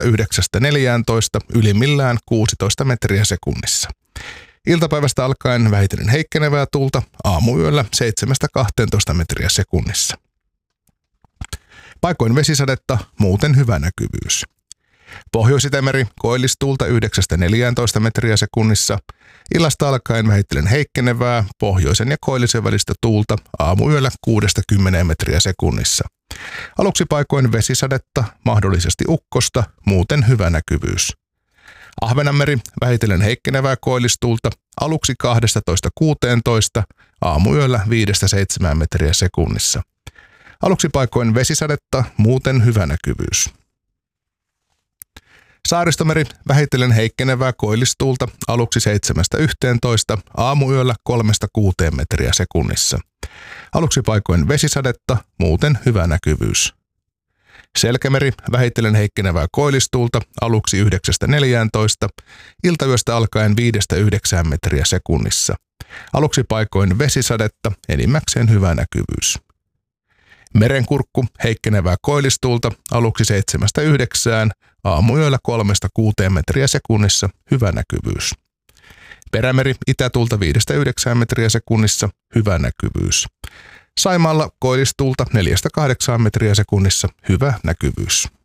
9–14, ylimmillään 16 metriä sekunnissa. Iltapäivästä alkaen vähitellen heikkenevää tuulta, aamuyöllä 7–12 metriä sekunnissa. Paikoin vesisadetta, muuten hyvä näkyvyys. Pohjois-Itämeri koillistuulta 9–14 metriä sekunnissa. Illasta alkaen vähitellen heikkenevää pohjoisen ja koillisen välistä tuulta, aamuyöllä 6–10 metriä sekunnissa. Aluksi paikoin vesisadetta, mahdollisesti ukkosta, muuten hyvä näkyvyys. Ahvenanmeri vähitellen heikkenevää koillistuulta, aluksi 12–16, aamuyöllä 5–7 metriä sekunnissa. Aluksi paikoin vesisadetta, muuten hyvä näkyvyys. Saaristomeri vähitellen heikkenevää koillistuulta, aluksi 7–11, aamuyöllä 3–6 metriä sekunnissa. Aluksi paikoin vesisadetta, muuten hyvä näkyvyys. Selkämeri vähitellen heikkenevää koillistuulta, aluksi 9–14, iltayöstä alkaen 5–9 metriä sekunnissa. Aluksi paikoin vesisadetta, enimmäkseen hyvä näkyvyys. Merenkurkku heikkenevää koillistuulta, aluksi 7–9, aamuyöllä 3–6 metriä sekunnissa, hyvä näkyvyys. Perämeri itätuulta 5–9 metriä sekunnissa, hyvä näkyvyys. Saimaalla koillistuulta 4–8 metriä sekunnissa, hyvä näkyvyys.